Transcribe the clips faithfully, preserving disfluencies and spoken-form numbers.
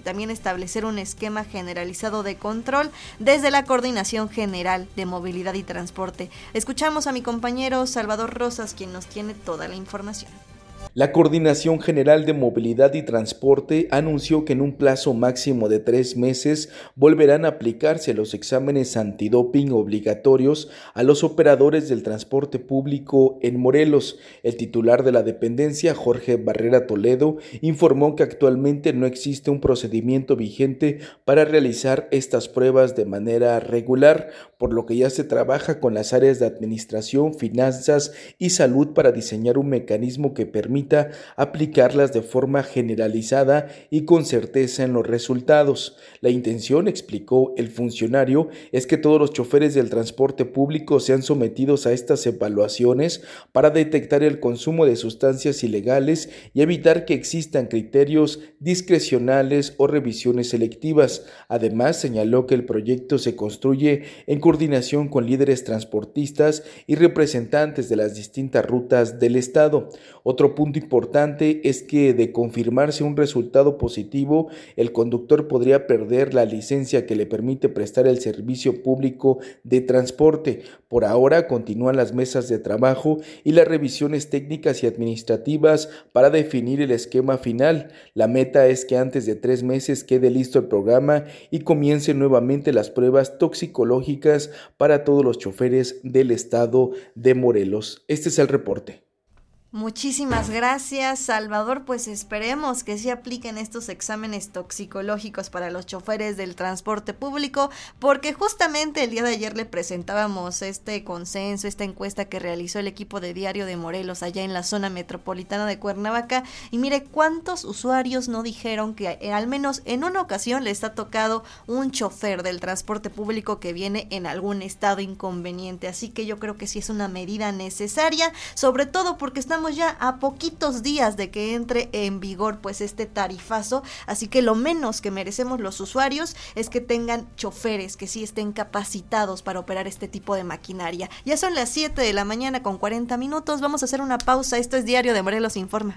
también establecer un esquema generalizado de control desde la Coordinación General de Movilidad y Transporte. Escuchamos a mi compañero Salvador Rosas, quien nos tiene toda la información. La Coordinación General de Movilidad y Transporte anunció que en un plazo máximo de tres meses volverán a aplicarse los exámenes antidoping obligatorios a los operadores del transporte público en Morelos. El titular de la dependencia, Jorge Barrera Toledo, informó que actualmente no existe un procedimiento vigente para realizar estas pruebas de manera regular, por lo que ya se trabaja con las áreas de administración, finanzas y salud para diseñar un mecanismo que permita aplicarlas de forma generalizada y con certeza en los resultados. La intención, explicó el funcionario, es que todos los choferes del transporte público sean sometidos a estas evaluaciones para detectar el consumo de sustancias ilegales y evitar que existan criterios discrecionales o revisiones selectivas. Además, señaló que el proyecto se construye en coordinación con líderes transportistas y representantes de las distintas rutas del estado. Otro punto importante es que, de confirmarse un resultado positivo, el conductor podría perder la licencia que le permite prestar el servicio público de transporte. Por ahora continúan las mesas de trabajo y las revisiones técnicas y administrativas para definir el esquema final. La meta es que antes de tres meses quede listo el programa y comiencen nuevamente las pruebas toxicológicas para todos los choferes del estado de Morelos. Este es el reporte. Muchísimas gracias, Salvador. Pues esperemos que sí apliquen estos exámenes toxicológicos para los choferes del transporte público, porque justamente el día de ayer le presentábamos este consenso, esta encuesta que realizó el equipo de Diario de Morelos allá en la zona metropolitana de Cuernavaca, y mire cuántos usuarios no dijeron que eh, al menos en una ocasión les ha tocado un chofer del transporte público que viene en algún estado inconveniente. Así que yo creo que sí es una medida necesaria, sobre todo porque estamos ya a poquitos días de que entre en vigor pues este tarifazo, así que lo menos que merecemos los usuarios es que tengan choferes que sí estén capacitados para operar este tipo de maquinaria. Ya son las siete de la mañana con cuarenta minutos, vamos a hacer una pausa. Esto es Diario de Morelos Informa.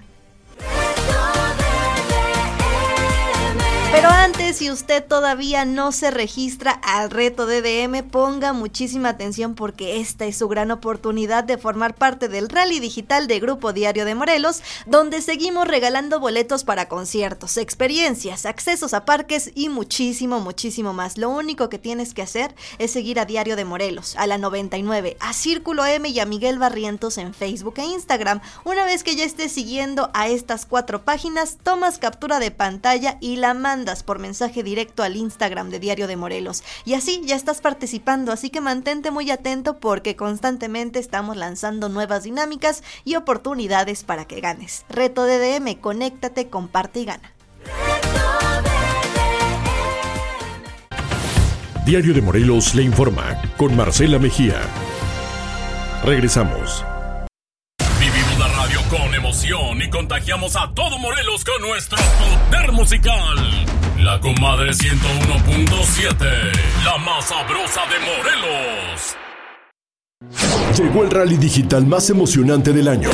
Pero antes, si usted todavía no se registra al reto D D M, ponga muchísima atención porque esta es su gran oportunidad de formar parte del Rally Digital de Grupo Diario de Morelos, donde seguimos regalando boletos para conciertos, experiencias, accesos a parques y muchísimo, muchísimo más. Lo único que tienes que hacer es seguir a Diario de Morelos, a la noventa y nueve, a Círculo M y a Miguel Barrientos en Facebook e Instagram. Una vez que ya estés siguiendo a estas cuatro páginas, tomas captura de pantalla y la mandas por mensaje directo al Instagram de Diario de Morelos, y así ya estás participando, así que mantente muy atento porque constantemente estamos lanzando nuevas dinámicas y oportunidades para que ganes. Reto D D M, conéctate, comparte y gana. Diario de Morelos le informa con Marcela Mejía. Regresamos. Vivimos la radio con emoción y contagiamos a todo Morelos con nuestro poder musical. La Comadre ciento uno punto siete, la más sabrosa de Morelos. Llegó el rally digital más emocionante del año.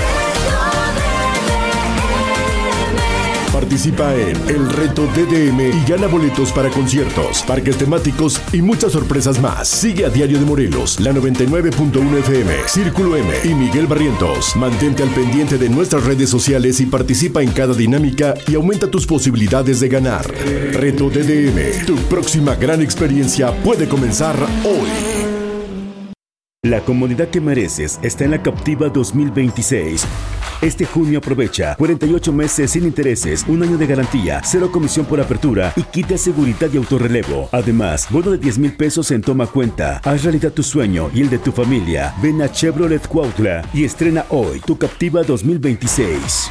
Participa en el Reto D D M y gana boletos para conciertos, parques temáticos y muchas sorpresas más. Sigue a Diario de Morelos, la noventa y nueve punto uno F M, Círculo M y Miguel Barrientos. Mantente al pendiente de nuestras redes sociales y participa en cada dinámica y aumenta tus posibilidades de ganar. Reto D D M, tu próxima gran experiencia puede comenzar hoy. La comodidad que mereces está en la Captiva dos mil veintiséis. Este junio aprovecha cuarenta y ocho meses sin intereses, un año de garantía, cero comisión por apertura y kit de seguridad y autorrelevo. Además, bono de diez mil pesos en toma cuenta. Haz realidad tu sueño y el de tu familia. Ven a Chevrolet Cuautla y estrena hoy tu Captiva dos mil veintiséis.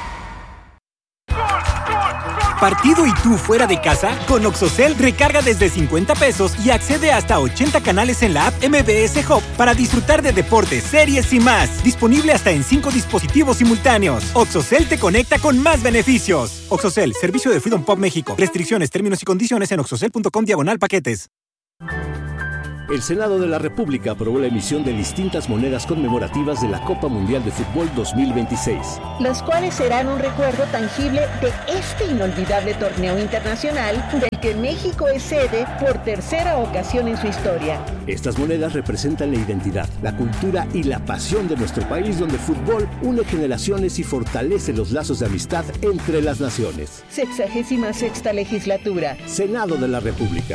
¿Partido y tú fuera de casa? Con Oxocel recarga desde cincuenta pesos y accede hasta ochenta canales en la app M B S Hub para disfrutar de deportes, series y más. Disponible hasta en cinco dispositivos simultáneos. Oxocel te conecta con más beneficios. Oxocel, servicio de Freedom Pop México. Restricciones, términos y condiciones en oxocel punto com diagonal paquetes. El Senado de la República aprobó la emisión de distintas monedas conmemorativas de la Copa Mundial de Fútbol dos mil veintiséis, las cuales serán un recuerdo tangible de este inolvidable torneo internacional del que México es sede por tercera ocasión en su historia. Estas monedas representan la identidad, la cultura y la pasión de nuestro país, donde el fútbol une generaciones y fortalece los lazos de amistad entre las naciones. Sexagésima sexta legislatura. Senado de la República.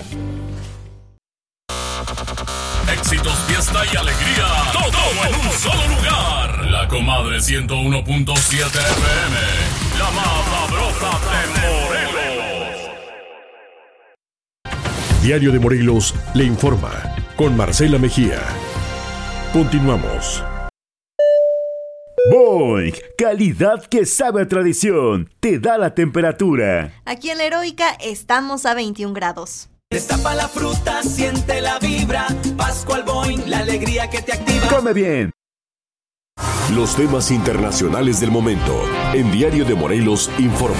Éxitos, fiesta y alegría, todo en un solo lugar. La Comadre ciento uno punto siete F M, la más sabrosa de Morelos. Diario de Morelos le informa, con Marcela Mejía. Continuamos. Boing, calidad que sabe a tradición, te da la temperatura. Aquí en La Heroica estamos a veintiún grados. Destapa la fruta, siente la vibra. Pascual Boing, la alegría que te activa. Come bien. Los temas internacionales del momento en Diario de Morelos informa.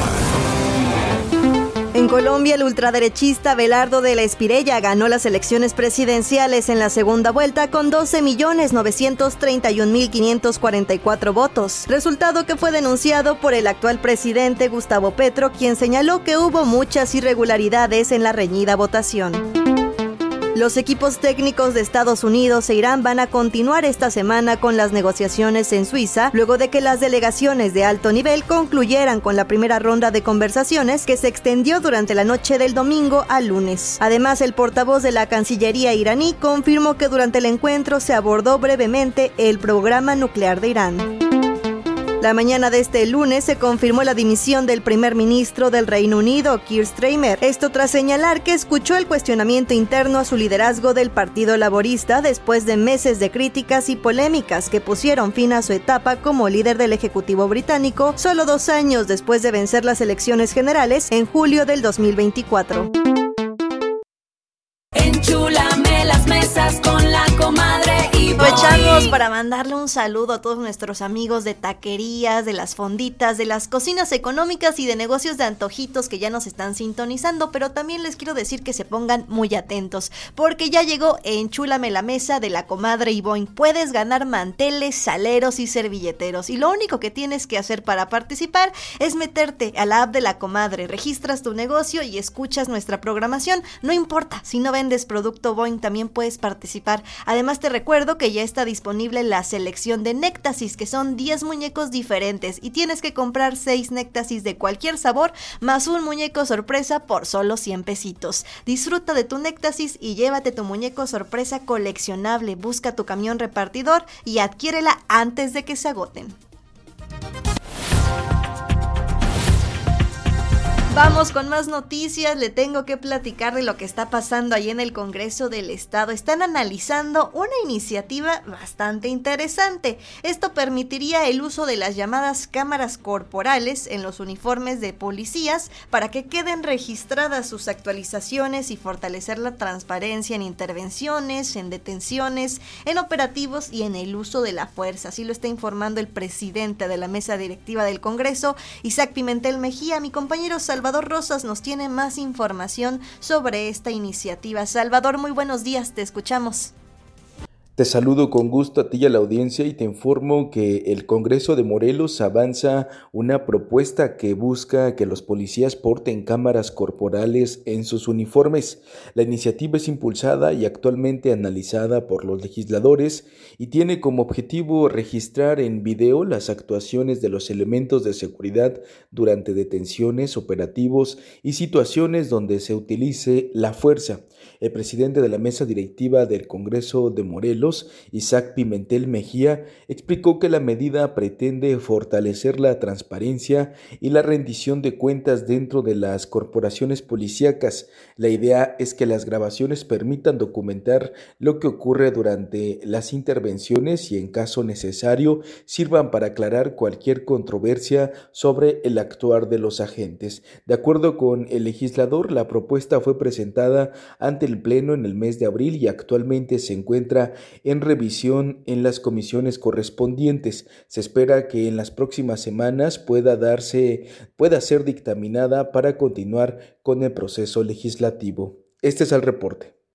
En Colombia, el ultraderechista Belardo de la Espirella ganó las elecciones presidenciales en la segunda vuelta con doce millones novecientos treinta y un mil quinientos cuarenta y cuatro votos, resultado que fue denunciado por el actual presidente Gustavo Petro, quien señaló que hubo muchas irregularidades en la reñida votación. Los equipos técnicos de Estados Unidos e Irán van a continuar esta semana con las negociaciones en Suiza, luego de que las delegaciones de alto nivel concluyeran con la primera ronda de conversaciones que se extendió durante la noche del domingo al lunes. Además, el portavoz de la Cancillería iraní confirmó que durante el encuentro se abordó brevemente el programa nuclear de Irán. La mañana de este lunes se confirmó la dimisión del primer ministro del Reino Unido, Keir Starmer. Esto tras señalar que escuchó el cuestionamiento interno a su liderazgo del Partido Laborista después de meses de críticas y polémicas que pusieron fin a su etapa como líder del Ejecutivo británico, solo dos años después de vencer las elecciones generales en julio del dos mil veinticuatro. Enchúlame las mesas con la comadre y Aprovechamos para mandarle un saludo a todos nuestros amigos de taquerías, de las fonditas, de las cocinas económicas y de negocios de antojitos que ya nos están sintonizando, pero también les quiero decir que se pongan muy atentos, porque ya llegó Enchúlame la mesa de la comadre Ivonne. Puedes ganar manteles, saleros y servilleteros, y lo único que tienes que hacer para participar es meterte a la app de la comadre, registras tu negocio y escuchas nuestra programación. No importa, si no vendes producto Boing, también puedes participar. Además, te recuerdo que ya está disponible la selección de Néctasis, que son diez muñecos diferentes, y tienes que comprar seis Néctasis de cualquier sabor más un muñeco sorpresa por solo cien pesitos. Disfruta de tu Néctasis y llévate tu muñeco sorpresa coleccionable. Busca tu camión repartidor y adquiérela antes de que se agoten. Vamos con más noticias. Le tengo que platicar de lo que está pasando ahí en el Congreso del Estado. Están analizando una iniciativa bastante interesante. Esto permitiría el uso de las llamadas cámaras corporales en los uniformes de policías para que queden registradas sus actualizaciones y fortalecer la transparencia en intervenciones, en detenciones, en operativos y en el uso de la fuerza. Así lo está informando el presidente de la mesa directiva del Congreso, Isaac Pimentel Mejía. Mi compañero Salvador Salvador Rosas nos tiene más información sobre esta iniciativa. Salvador, muy buenos días, te escuchamos. Te saludo con gusto a ti y a la audiencia y te informo que el Congreso de Morelos avanza una propuesta que busca que los policías porten cámaras corporales en sus uniformes. La iniciativa es impulsada y actualmente analizada por los legisladores y tiene como objetivo registrar en video las actuaciones de los elementos de seguridad durante detenciones, operativos y situaciones donde se utilice la fuerza. El presidente de la mesa directiva del Congreso de Morelos, Isaac Pimentel Mejía, explicó que la medida pretende fortalecer la transparencia y la rendición de cuentas dentro de las corporaciones policíacas. La idea es que las grabaciones permitan documentar lo que ocurre durante las intervenciones y, en caso necesario, sirvan para aclarar cualquier controversia sobre el actuar de los agentes. De acuerdo con el legislador, la propuesta fue presentada ante el Pleno en el mes de abril y actualmente se encuentra en revisión en las comisiones correspondientes. Se espera que en las próximas semanas pueda darse, pueda ser dictaminada para continuar con el proceso legislativo. Este es el reporte.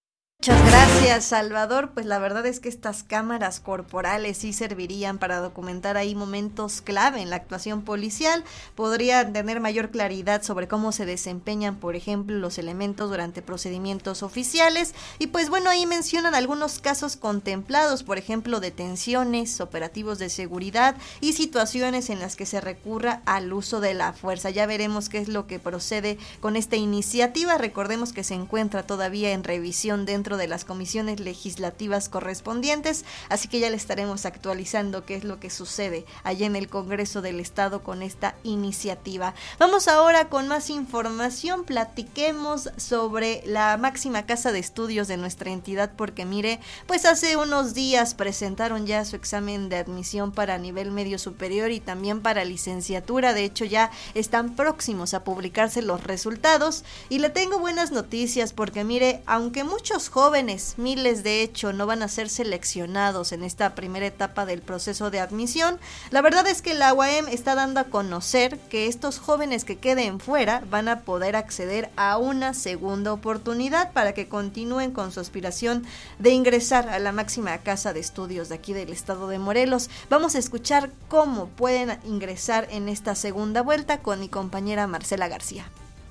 Muchas gracias, Salvador. Pues la verdad es que estas cámaras corporales sí servirían para documentar ahí momentos clave en la actuación policial. Podrían tener mayor claridad sobre cómo se desempeñan, por ejemplo, los elementos durante procedimientos oficiales. Y pues bueno, ahí mencionan algunos casos contemplados, por ejemplo, detenciones, operativos de seguridad y situaciones en las que se recurra al uso de la fuerza. Ya veremos qué es lo que procede con esta iniciativa. Recordemos que se encuentra todavía en revisión dentro de las comisiones legislativas correspondientes, así que ya le estaremos actualizando qué es lo que sucede allá en el Congreso del Estado con esta iniciativa. Vamos ahora con más información, platiquemos sobre la máxima casa de estudios de nuestra entidad, porque mire, pues hace unos días presentaron ya su examen de admisión para nivel medio superior y también para licenciatura. De hecho, ya están próximos a publicarse los resultados y le tengo buenas noticias, porque mire, aunque muchos jóvenes Jóvenes, miles de hecho, no van a ser seleccionados en esta primera etapa del proceso de admisión. La verdad es que la U A M está dando a conocer que estos jóvenes que queden fuera van a poder acceder a una segunda oportunidad para que continúen con su aspiración de ingresar a la máxima casa de estudios de aquí del estado de Morelos. Vamos a escuchar cómo pueden ingresar en esta segunda vuelta con mi compañera Marcela García.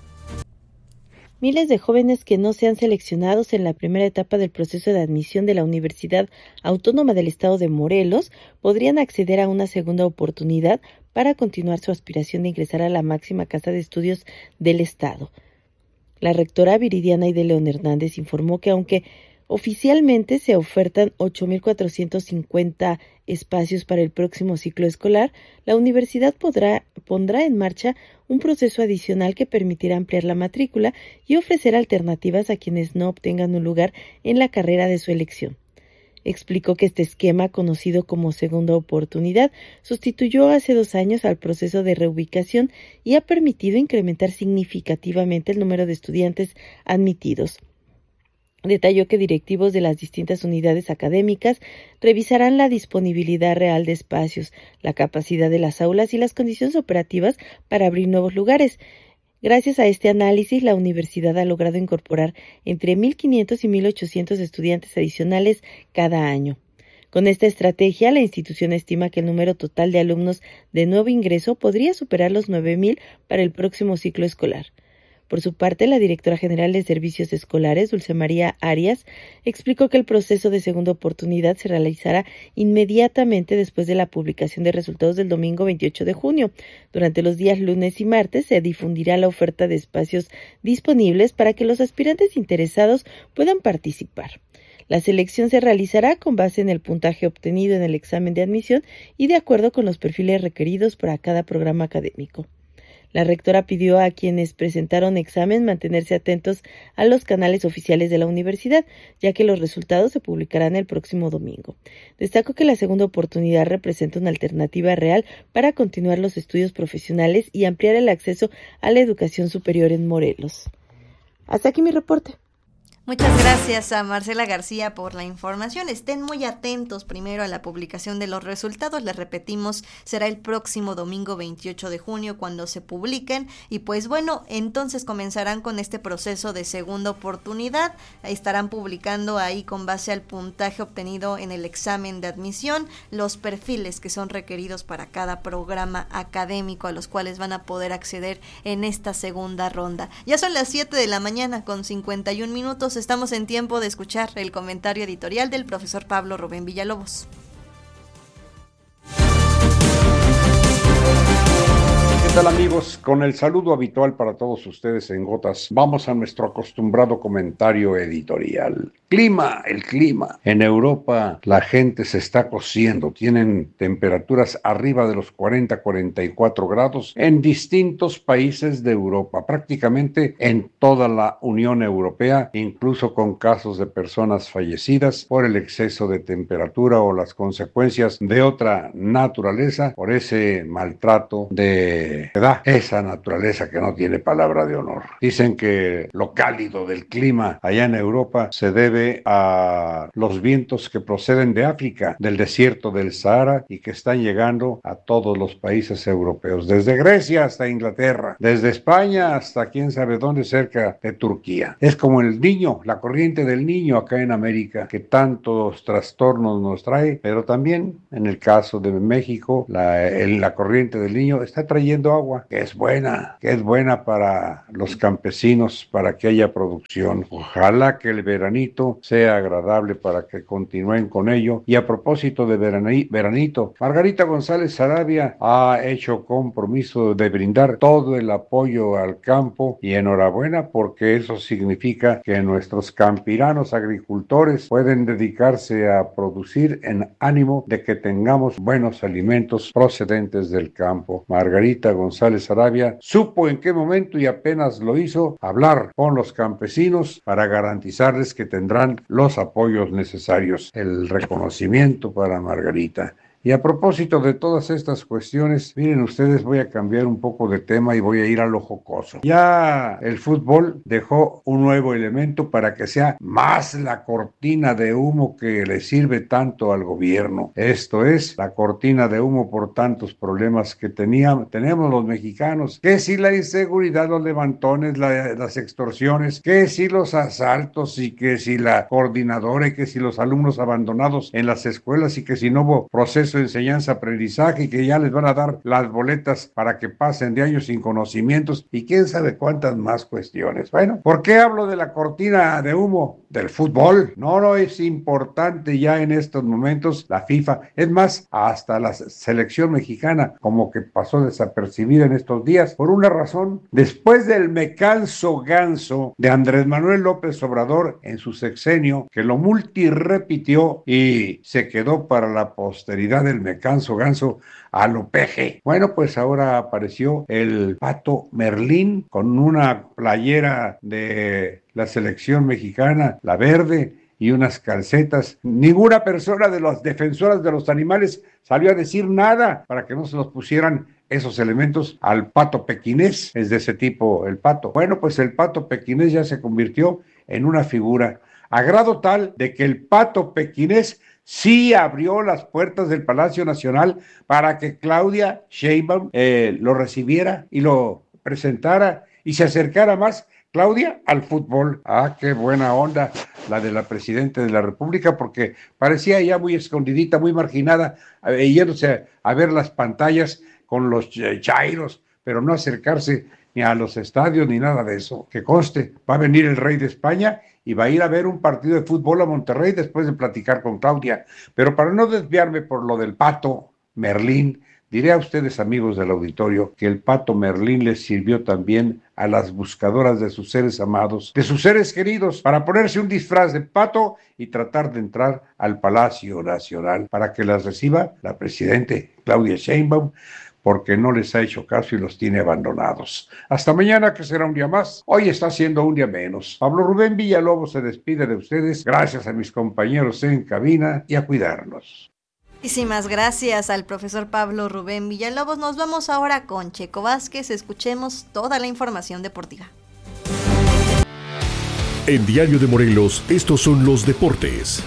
Miles de jóvenes que no sean seleccionados en la primera etapa del proceso de admisión de la Universidad Autónoma del Estado de Morelos podrían acceder a una segunda oportunidad para continuar su aspiración de ingresar a la máxima casa de estudios del Estado. La rectora Viridiana y de León Hernández informó que aunque oficialmente se ofertan ocho mil cuatrocientos cincuenta espacios para el próximo ciclo escolar, la universidad podrá, pondrá en marcha un proceso adicional que permitirá ampliar la matrícula y ofrecer alternativas a quienes no obtengan un lugar en la carrera de su elección. Explicó que este esquema, conocido como segunda oportunidad, sustituyó hace dos años al proceso de reubicación y ha permitido incrementar significativamente el número de estudiantes admitidos. Detalló que directivos de las distintas unidades académicas revisarán la disponibilidad real de espacios, la capacidad de las aulas y las condiciones operativas para abrir nuevos lugares. Gracias a este análisis, la universidad ha logrado incorporar entre mil quinientos y mil ochocientos estudiantes adicionales cada año. Con esta estrategia, la institución estima que el número total de alumnos de nuevo ingreso podría superar los nueve mil para el próximo ciclo escolar. Por su parte, la directora general de Servicios Escolares, Dulce María Arias, explicó que el proceso de segunda oportunidad se realizará inmediatamente después de la publicación de resultados del domingo veintiocho de junio. Durante los días lunes y martes se difundirá la oferta de espacios disponibles para que los aspirantes interesados puedan participar. La selección se realizará con base en el puntaje obtenido en el examen de admisión y de acuerdo con los perfiles requeridos para cada programa académico. La rectora pidió a quienes presentaron examen mantenerse atentos a los canales oficiales de la universidad, ya que los resultados se publicarán el próximo domingo. Destacó que la segunda oportunidad representa una alternativa real para continuar los estudios profesionales y ampliar el acceso a la educación superior en Morelos. Hasta aquí mi reporte. Muchas gracias a Marcela García por la información. Estén muy atentos primero a la publicación de los resultados. Les repetimos, será el próximo domingo veintiocho de junio cuando se publiquen. Y pues bueno, entonces comenzarán con este proceso de segunda oportunidad. Estarán publicando ahí con base al puntaje obtenido en el examen de admisión los perfiles que son requeridos para cada programa académico a los cuales van a poder acceder en esta segunda ronda. Ya son las siete de la mañana con cincuenta y un minutos. Estamos en tiempo de escuchar el comentario editorial del profesor Pablo Rubén Villalobos. ¿Qué tal, amigos? Con el saludo habitual para todos ustedes en Gotas, vamos a nuestro acostumbrado comentario editorial. Clima, el clima. En Europa la gente se está cociendo, tienen temperaturas arriba de los cuarenta, cuarenta y cuatro grados en distintos países de Europa, prácticamente en toda la Unión Europea, incluso con casos de personas fallecidas por el exceso de temperatura o las consecuencias de otra naturaleza por ese maltrato de que da esa naturaleza que no tiene palabra de honor. Dicen que lo cálido del clima allá en Europa se debe a los vientos que proceden de África, del desierto del Sahara, y que están llegando a todos los países europeos, desde Grecia hasta Inglaterra, desde España hasta quién sabe dónde, cerca de Turquía. Es como el Niño, la corriente del Niño acá en América, que tantos trastornos nos trae, pero también en el caso de México, la, el, la corriente del Niño está trayendo agua, que es buena, que es buena para los campesinos, para que haya producción. Ojalá que el veranito sea agradable para que continúen con ello. Y a propósito de verani, veranito, Margarita González Sarabia ha hecho compromiso de brindar todo el apoyo al campo, y enhorabuena, porque eso significa que nuestros campiranos agricultores pueden dedicarse a producir en ánimo de que tengamos buenos alimentos procedentes del campo. Margarita González Sarabia supo en qué momento, y apenas lo hizo, hablar con los campesinos para garantizarles que tendrán los apoyos necesarios. El reconocimiento para Margarita. Y a propósito de todas estas cuestiones, miren ustedes, voy a cambiar un poco de tema y voy a ir a lo jocoso. Ya el fútbol dejó un nuevo elemento para que sea más la cortina de humo que le sirve tanto al gobierno. Esto es, la cortina de humo por tantos problemas que teníamos, tenemos los mexicanos, que si la inseguridad, los levantones, la, las extorsiones, que si los asaltos, y que si la coordinadora, y que si los alumnos abandonados en las escuelas, y que si no hubo proceso de enseñanza-aprendizaje, y que ya les van a dar las boletas para que pasen de años sin conocimientos, y quién sabe cuántas más cuestiones. Bueno, ¿por qué hablo de la cortina de humo del fútbol? No, no es importante ya en estos momentos la FIFA. Es más, hasta la selección mexicana como que pasó desapercibida en estos días por una razón. Después del me canso ganso de Andrés Manuel López Obrador en su sexenio, que lo multirrepitió y se quedó para la posteridad del me canso ganso a lo peje. Bueno, pues ahora apareció el Pato Merlín con una playera de la selección mexicana, la verde, y unas calcetas. Ninguna persona de las defensoras de los animales salió a decir nada para que no se los pusieran esos elementos al pato pequinés. Es de ese tipo el pato. Bueno, pues el pato pequinés ya se convirtió en una figura, a grado tal de que el pato pequinés sí abrió las puertas del Palacio Nacional para que Claudia Sheinbaum eh, lo recibiera y lo presentara y se acercara más, Claudia, al fútbol. Ah, qué buena onda la de la Presidenta de la República, porque parecía ya muy escondidita, muy marginada, eh, yéndose a, a ver las pantallas con los eh, chairos, pero no acercarse ni a los estadios ni nada de eso. Que conste, va a venir el rey de España y va a ir a ver un partido de fútbol a Monterrey después de platicar con Claudia. Pero para no desviarme por lo del Pato Merlín, diré a ustedes, amigos del auditorio, que el Pato Merlín les sirvió también a las buscadoras de sus seres amados, de sus seres queridos, para ponerse un disfraz de pato y tratar de entrar al Palacio Nacional para que las reciba la Presidenta Claudia Sheinbaum, porque no les ha hecho caso y los tiene abandonados. Hasta mañana, que será un día más. Hoy está siendo un día menos. Pablo Rubén Villalobos se despide de ustedes. Gracias a mis compañeros en cabina y a cuidarnos. Muchísimas gracias al profesor Pablo Rubén Villalobos. Nos vamos ahora con Checo Vázquez. Escuchemos toda la información deportiva. En Diario de Morelos, estos son los deportes.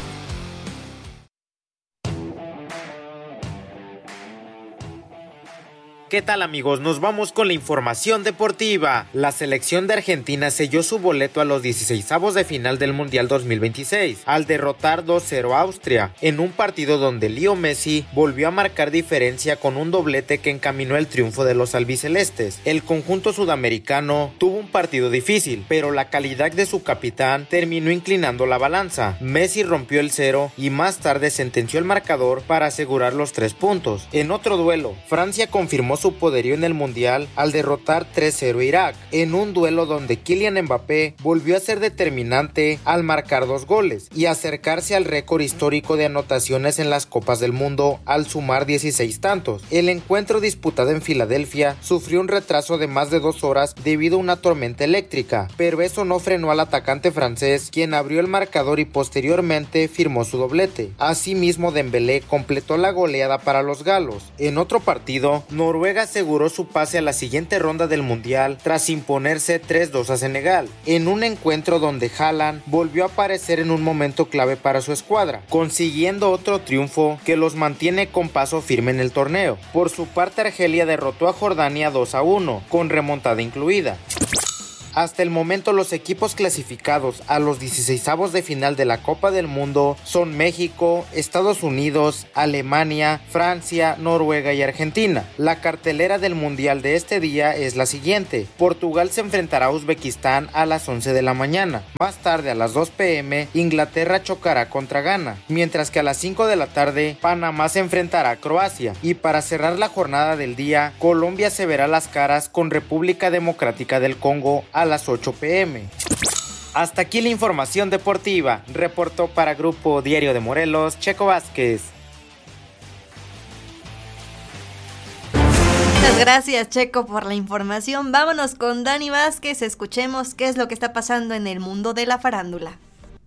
¿Qué tal, amigos? Nos vamos con la información deportiva. La selección de Argentina selló su boleto a los dieciseisavos de final del Mundial dos mil veintiséis al derrotar dos cero a Austria en un partido donde Leo Messi volvió a marcar diferencia con un doblete que encaminó el triunfo de los albicelestes. El conjunto sudamericano tuvo un partido difícil, pero la calidad de su capitán terminó inclinando la balanza. Messi rompió el cero y más tarde sentenció el marcador para asegurar los tres puntos. En otro duelo, Francia confirmó su poderío en el Mundial al derrotar tres cero a Irak, en un duelo donde Kylian Mbappé volvió a ser determinante al marcar dos goles y acercarse al récord histórico de anotaciones en las Copas del Mundo al sumar dieciséis tantos. El encuentro disputado en Filadelfia sufrió un retraso de más de dos horas debido a una tormenta eléctrica, pero eso no frenó al atacante francés, quien abrió el marcador y posteriormente firmó su doblete. Asimismo, Dembélé completó la goleada para los galos. En otro partido, Noruega Noruega aseguró su pase a la siguiente ronda del Mundial tras imponerse tres dos a Senegal, en un encuentro donde Haaland volvió a aparecer en un momento clave para su escuadra, consiguiendo otro triunfo que los mantiene con paso firme en el torneo. Por su parte, Argelia derrotó a Jordania dos a uno, con remontada incluida. Hasta el momento, los equipos clasificados a los dieciseisavos de final de la Copa del Mundo son México, Estados Unidos, Alemania, Francia, Noruega y Argentina. La cartelera del Mundial de este día es la siguiente: Portugal se enfrentará a Uzbekistán a las once de la mañana. Más tarde, a las dos pe eme, Inglaterra chocará contra Ghana, mientras que a las cinco de la tarde, Panamá se enfrentará a Croacia. Y para cerrar la jornada del día, Colombia se verá las caras con República Democrática del Congo a a las ocho pe eme. Hasta aquí la información deportiva. Reportó para Grupo Diario de Morelos, Checo Vázquez. Muchas gracias, Checo, por la información. Vámonos con Dani Vázquez. Escuchemos qué es lo que está pasando en el mundo de la farándula.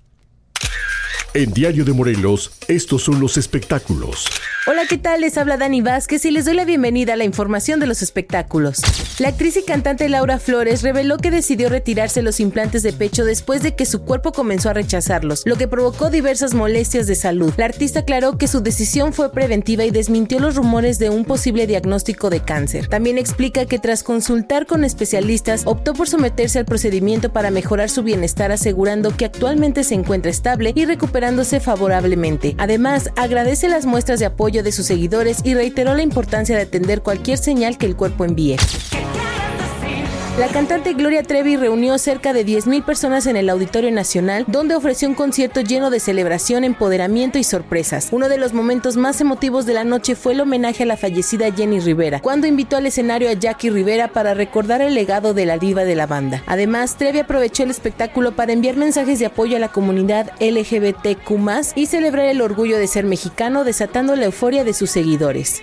En Diario de Morelos, estos son los espectáculos. Hola, ¿qué tal? Les habla Dani Vázquez y les doy la bienvenida a la información de los espectáculos. La actriz y cantante Laura Flores reveló que decidió retirarse los implantes de pecho después de que su cuerpo comenzó a rechazarlos, lo que provocó diversas molestias de salud. La artista aclaró que su decisión fue preventiva y desmintió los rumores de un posible diagnóstico de cáncer. También explica que tras consultar con especialistas, optó por someterse al procedimiento para mejorar su bienestar, asegurando que actualmente se encuentra estable y recuperándose favorablemente. Además, agradece las muestras de apoyo de sus seguidores y reiteró la importancia de atender cualquier señal que el cuerpo envíe. La cantante Gloria Trevi reunió cerca de diez mil personas en el Auditorio Nacional, donde ofreció un concierto lleno de celebración, empoderamiento y sorpresas. Uno de los momentos más emotivos de la noche fue el homenaje a la fallecida Jenny Rivera, cuando invitó al escenario a Jackie Rivera para recordar el legado de la diva de la banda. Además, Trevi aprovechó el espectáculo para enviar mensajes de apoyo a la comunidad ele ge be te cu más, y celebrar el orgullo de ser mexicano, desatando la euforia de sus seguidores.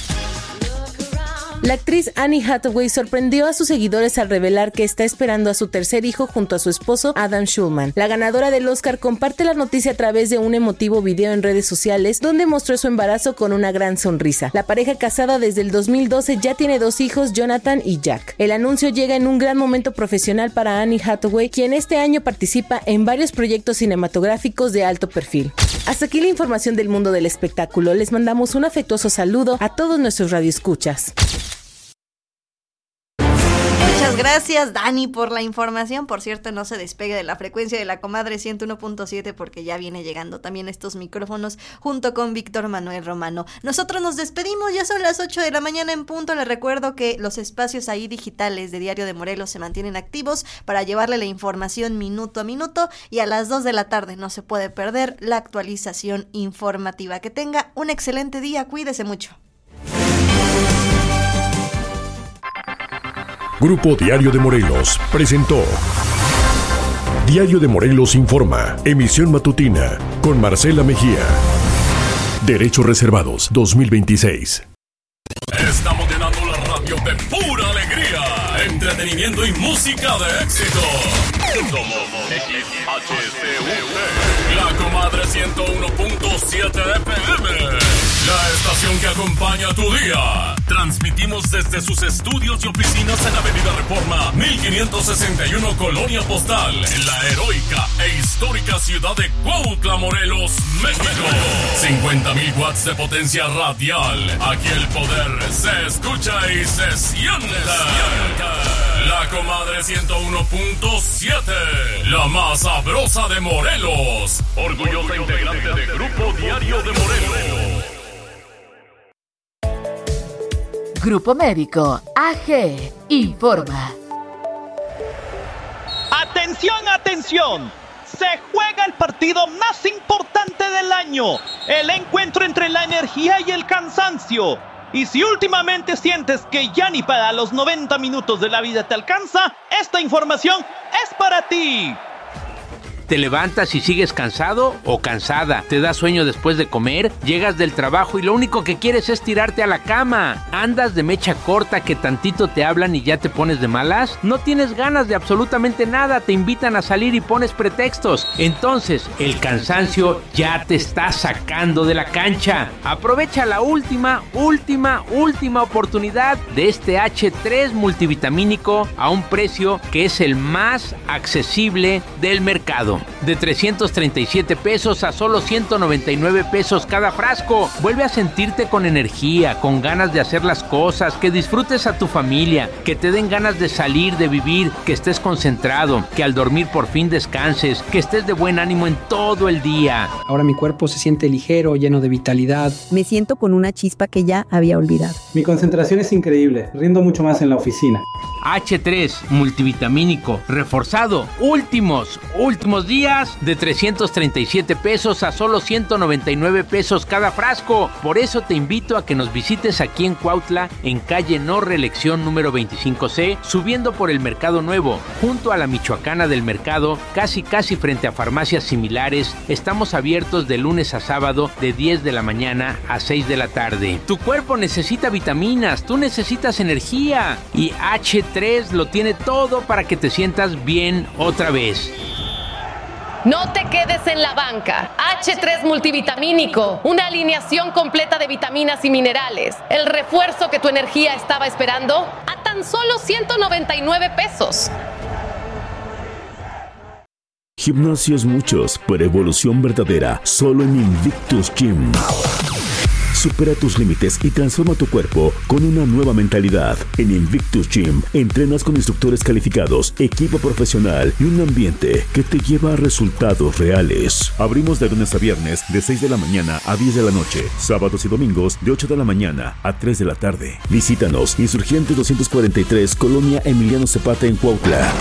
La actriz Annie Hathaway sorprendió a sus seguidores al revelar que está esperando a su tercer hijo junto a su esposo Adam Schulman. La ganadora del Oscar comparte la noticia a través de un emotivo video en redes sociales donde mostró su embarazo con una gran sonrisa. La pareja, casada desde el dos mil doce, ya tiene dos hijos, Jonathan y Jack. El anuncio llega en un gran momento profesional para Annie Hathaway, quien este año participa en varios proyectos cinematográficos de alto perfil. Hasta aquí la información del mundo del espectáculo. Les mandamos un afectuoso saludo a todos nuestros radioescuchas. Muchas gracias, Dani, por la información. Por cierto, no se despegue de la frecuencia de la comadre ciento uno punto siete porque ya viene llegando también estos micrófonos junto con Víctor Manuel Romano. Nosotros nos despedimos, ya son las ocho de la mañana en punto. Les recuerdo que los espacios ahí digitales de Diario de Morelos se mantienen activos para llevarle la información minuto a minuto, y a las dos de la tarde no se puede perder la actualización informativa. Que tenga un excelente día, cuídese mucho. Grupo Diario de Morelos presentó Diario de Morelos Informa, emisión matutina, con Marcela Mejía. Derechos reservados dos mil veintiséis. Estamos llenando la radio de pura alegría, entretenimiento y música de éxito. Somos X H C U T, la comadre ciento uno punto siete F M, la estación que acompaña tu día. Transmitimos desde sus estudios y oficinas en Avenida Reforma mil quinientos sesenta y uno, Colonia Postal, en la heroica e histórica ciudad de Cuautla, Morelos, México. cincuenta mil watts de potencia radial. Aquí el poder se escucha y se siente. La comadre ciento uno punto siete, la más sabrosa de Morelos. Orgullosa integrante de Grupo Diario de Morelos. Grupo Médico A G informa. ¡Atención, atención! Se juega el partido más importante del año. El encuentro entre la energía y el cansancio. Y si últimamente sientes que ya ni para los noventa minutos de la vida te alcanza, esta información es para ti. Te levantas y sigues cansado o cansada. Te da sueño después de comer. Llegas del trabajo y lo único que quieres es tirarte a la cama. Andas de mecha corta que tantito te hablan y ya te pones de malas. No tienes ganas de absolutamente nada. Te invitan a salir y pones pretextos. Entonces, el cansancio ya te está sacando de la cancha. Aprovecha la última, última, última oportunidad de este hache tres multivitamínico a un precio que es el más accesible del mercado. De trescientos treinta y siete pesos a solo ciento noventa y nueve pesos cada frasco. Vuelve a sentirte con energía, con ganas de hacer las cosas, que disfrutes a tu familia, que te den ganas de salir, de vivir, que estés concentrado, que al dormir por fin descanses, que estés de buen ánimo en todo el día. Ahora mi cuerpo se siente ligero, lleno de vitalidad. Me siento con una chispa que ya había olvidado. Mi concentración es increíble, rindo mucho más en la oficina. hache tres multivitamínico reforzado, últimos, últimos días de trescientos treinta y siete pesos a solo ciento noventa y nueve pesos cada frasco. Por eso te invito a que nos visites aquí en Cuautla, en calle No Reelección número veinticinco C, subiendo por el Mercado Nuevo, junto a la Michoacana del Mercado, casi casi frente a farmacias similares. Estamos abiertos de lunes a sábado de diez de la mañana a seis de la tarde. Tu cuerpo necesita vitaminas, tú necesitas energía y hache tres lo tiene todo para que te sientas bien otra vez. No te quedes en la banca. hache tres multivitamínico, una alineación completa de vitaminas y minerales. El refuerzo que tu energía estaba esperando a tan solo ciento noventa y nueve pesos. Gimnasios muchos, pero evolución verdadera, solo en Invictus Gym. Supera tus límites y transforma tu cuerpo con una nueva mentalidad. En Invictus Gym entrenas con instructores calificados, equipo profesional y un ambiente que te lleva a resultados reales. Abrimos de lunes a viernes de seis de la mañana a diez de la noche, sábados y domingos de ocho de la mañana a tres de la tarde. Visítanos, Insurgentes doscientos cuarenta y tres, Colonia Emiliano Zapata en Cuautla.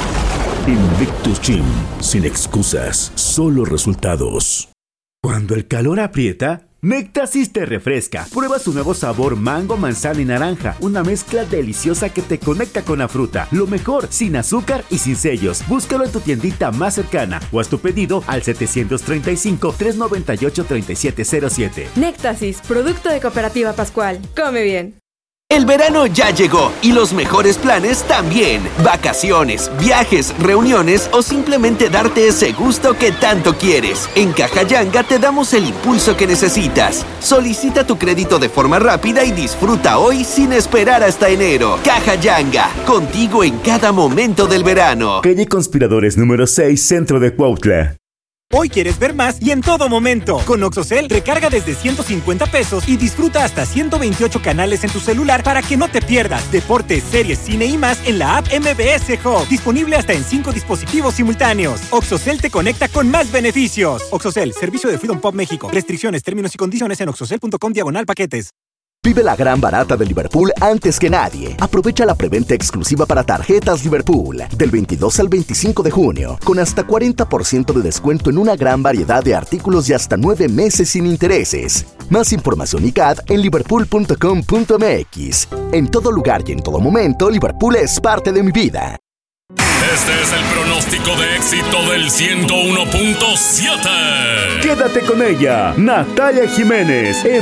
Invictus Gym, sin excusas, solo resultados. Cuando el calor aprieta, Nectasis te refresca. Prueba su nuevo sabor mango, manzana y naranja. Una mezcla deliciosa que te conecta con la fruta. Lo mejor, sin azúcar y sin sellos. Búscalo en tu tiendita más cercana o haz tu pedido al setecientos treinta y cinco, trescientos noventa y ocho, treinta y siete cero siete. Nectasis, producto de Cooperativa Pascual. Come bien. El verano ya llegó y los mejores planes también. Vacaciones, viajes, reuniones o simplemente darte ese gusto que tanto quieres. En Caja Yanga te damos el impulso que necesitas. Solicita tu crédito de forma rápida y disfruta hoy sin esperar hasta enero. Caja Yanga, contigo en cada momento del verano. Calle Conspiradores número seis, Centro de Cuautla. Hoy quieres ver más y en todo momento. Con Oxocel, recarga desde ciento cincuenta pesos y disfruta hasta ciento veintiocho canales en tu celular para que no te pierdas deportes, series, cine y más en la app M B S Hub. Disponible hasta en cinco dispositivos simultáneos. Oxocel te conecta con más beneficios. Oxocel, servicio de Freedom Pop México. Restricciones, términos y condiciones en oxocel punto com diagonal paquetes. Vive la gran barata de Liverpool antes que nadie. Aprovecha la preventa exclusiva para tarjetas Liverpool del veintidós al veinticinco de junio, con hasta cuarenta por ciento de descuento en una gran variedad de artículos y hasta nueve meses sin intereses. Más información y C A D en liverpool punto com punto m x. En todo lugar y en todo momento, Liverpool es parte de mi vida. Este es el pronóstico de éxito del ciento uno punto siete. Quédate con ella, Natalia Jiménez. En